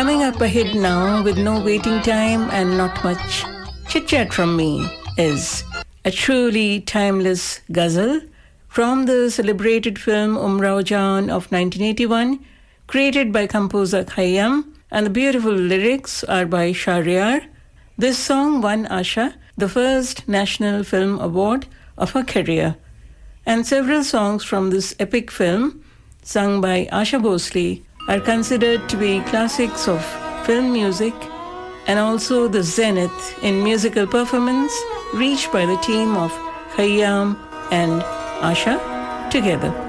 Coming up ahead now with no waiting time and not much chit-chat from me is a truly timeless ghazal from the celebrated film Umrao Jaan of 1981, created by composer Khayyam, and the beautiful lyrics are by Shahryar. This song won Asha the first National Film Award of her career, and several songs from this epic film, sung by Asha Bhosle, are considered to be classics of film music and also the zenith in musical performance reached by the team of Khayyam and Asha together.